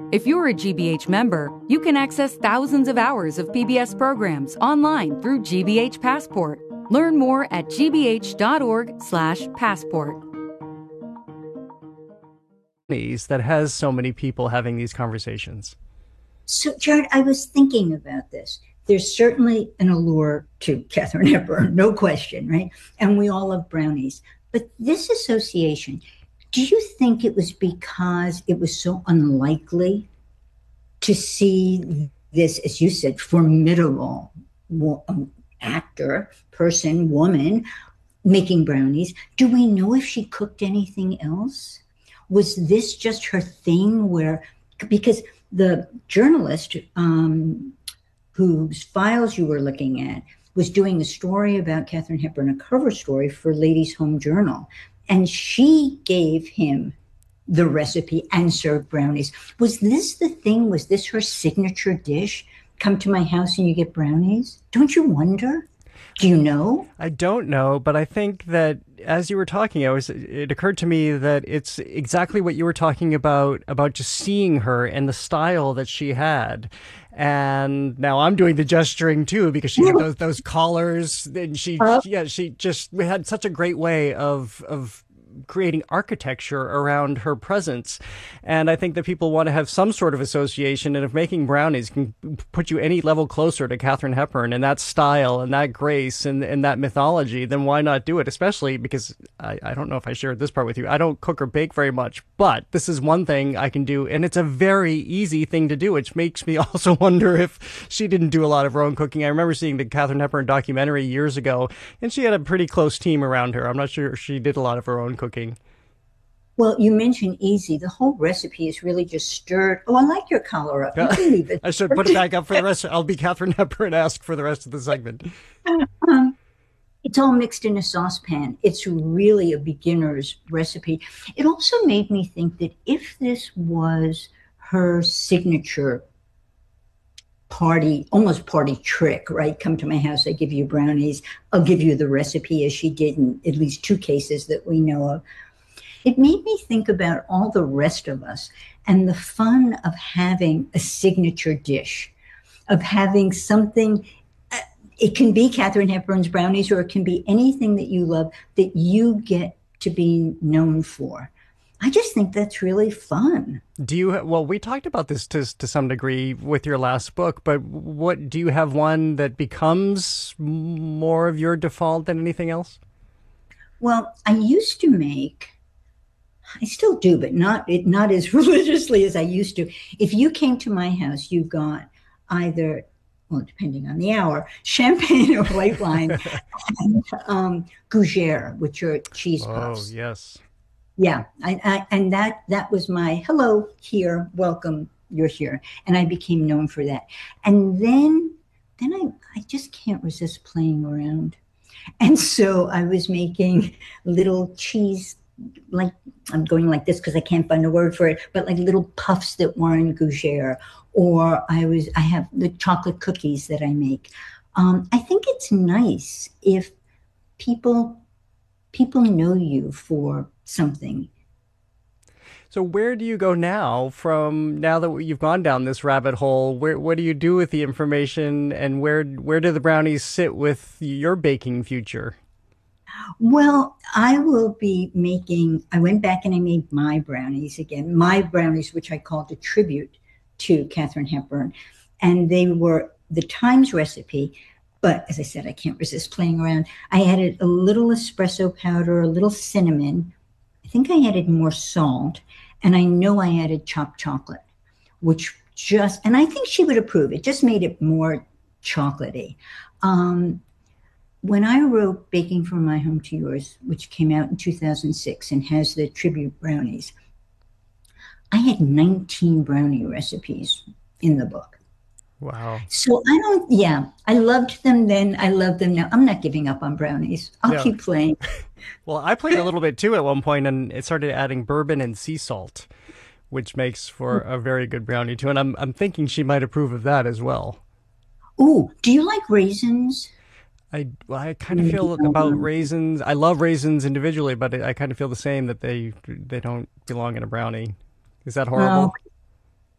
If you're a GBH member, you can access thousands of hours of PBS programs online through GBH Passport. Learn more at gbh.org/passport. That has so many people having these conversations. So, Jared, I was thinking about this. There's certainly an allure to Katharine Hepburn, no question, right? And we all love brownies. But this association, do you think it was because it was so unlikely to see this, as you said, formidable actor, person, woman making brownies? Do we know if she cooked anything else? Was this just her thing where, because the journalist whose files you were looking at was doing a story about Katharine Hepburn, a cover story for Ladies' Home Journal, and she gave him the recipe and served brownies. Was this the thing? Was this her signature dish? Come to my house and you get brownies? Don't you wonder? Do you know? I don't know, but I think that as you were talking, it occurred to me that it's exactly what you were talking about just seeing her and the style that she had. And now I'm doing the gesturing too, because she had those collars, and she just had such a great way of creating architecture around her presence. And I think that people want to have some sort of association, and if making brownies can put you any level closer to Katharine Hepburn and that style and that grace and that mythology, then why not do it? Especially because I don't know if I shared this part with you. I don't cook or bake very much, but this is one thing I can do, and it's a very easy thing to do, which makes me also wonder if she didn't do a lot of her own cooking. I remember seeing the Katharine Hepburn documentary years ago, and she had a pretty close team around her. I'm not sure she did a lot of her own cooking. Well, you mentioned easy. The whole recipe is really just stirred. Oh, I like your collar up. You can leave it. I should put it back up for the rest. I'll be Katharine Hepburn-esque for the rest of the segment. It's all mixed in a saucepan. It's really a beginner's recipe. It also made me think that if this was her signature party, almost party trick, right? Come to my house, I give you brownies. I'll give you the recipe, as she did in at least 2 cases that we know of. It made me think about all the rest of us and the fun of having a signature dish, of having something. It can be Katharine Hepburn's brownies, or it can be anything that you love that you get to be known for. I just think that's really fun. Well, we talked about this to some degree with your last book, but what do you have one that becomes more of your default than anything else? Well, I used to make, I still do, but not as religiously as I used to. If you came to my house, you got either, well, depending on the hour, champagne or white wine, and gougere, which are cheese puffs. Oh, yes. Yeah, and that was my hello, here, welcome, you're here, and I became known for that. And then I just can't resist playing around, and so I was making little cheese, like, I'm going like this because I can't find a word for it, but like little puffs that weren't gougere, or I have the chocolate cookies that I make. I think it's nice if people know you for something. So where do you go now that you've gone down this rabbit hole? What do you do with the information, and where do the brownies sit with your baking future? Well, I went back and I made my brownies again, which I called a tribute to Katharine Hepburn. And they were the Times recipe. But as I said, I can't resist playing around. I added a little espresso powder, a little cinnamon. I think I added more salt. And I know I added chopped chocolate, and I think she would approve. It just made it more chocolatey. When I wrote Baking from My Home to Yours, which came out in 2006 and has the tribute brownies, I had 19 brownie recipes in the book. Wow. So I loved them then. I love them now. I'm not giving up on brownies. I'll keep playing. Well, I played a little bit too at one point, and it started adding bourbon and sea salt, which makes for a very good brownie too. And I'm thinking she might approve of that as well. Ooh, do you like raisins? I kind of feel about raisins. I love raisins individually, but I kind of feel the same, that they don't belong in a brownie. Is that horrible?